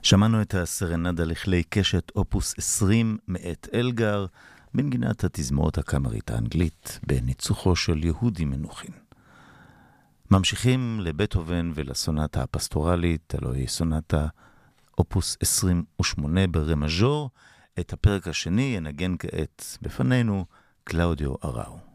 שמענו את הסרנדה לכלי קשת אופוס 20 מאת אלגר, בנגינת התזמורת הקאמרית האנגלית, בניצוחו של יהודי מנוחין. ממשיכים לבטהובן ולסונטה הפסטורלית, הלוא היא סונטה אופוס 28 ברה מז'ור. את הפרק השני ינגן כעת בפנינו קלאודיו אראו.